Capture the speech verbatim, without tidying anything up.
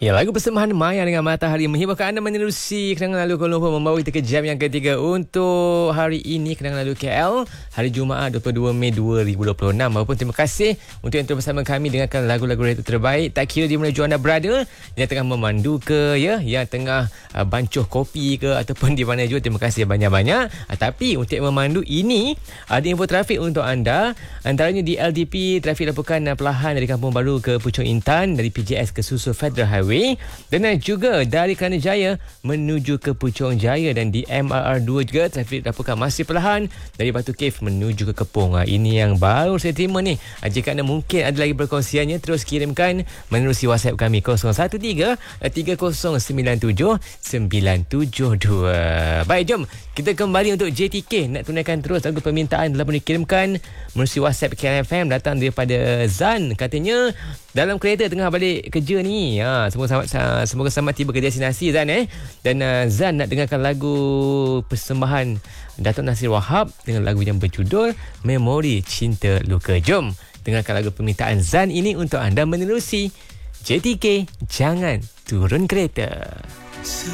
Ya, lagu persembahan Maya dengan Matahari menghiburkan anda menerusi kenangan lalu Kuala Lumpur, membawa kita ke jam yang ketiga untuk hari ini, kenangan lalu K L, hari Jumaat dua puluh dua Mei dua ribu dua puluh enam. Walaupun terima kasih untuk yang terus bersama kami dengarkan lagu-lagu radio terbaik. Tak kira di mana anda berada, yang tengah memandu ke, ya, yang tengah uh, bancuh kopi ke, ataupun di mana juga, terima kasih banyak-banyak. Uh, tapi untuk yang memandu ini, ada info trafik untuk anda. Antaranya di L D P, trafik laporkan uh, perlahan dari Kampung Baru ke Puchong Intan, dari P J S ke Susul Federal Highway, dan juga dari Kelana Jaya menuju ke Puchong Jaya, dan di M R R dua juga trafik laporkan masih perlahan dari Batu Cave menuju ke Kepong. Ha, ini yang baru saya terima ni. Ha, jika anda mungkin ada lagi perkongsiannya, terus kirimkan menerusi WhatsApp kami kosong satu tiga tiga kosong sembilan tujuh sembilan tujuh dua. Baik, jom kita kembali untuk J T K. Nak tunaikan terus lagu permintaan telah pun dikirimkan menerusi WhatsApp K L F M, datang daripada Zan. Katanya dalam kereta tengah balik kerja ni. Ha, semoga selamat, semoga selamat tiba ke destinasi Zan eh. Dan uh, Zan nak dengarkan lagu persembahan Datuk Nasir Wahab dengan lagu yang berjudul Memori Cinta Luka. Jom dengarkan lagu permintaan Zan ini untuk anda menerusi J T K. Jangan turun kereta.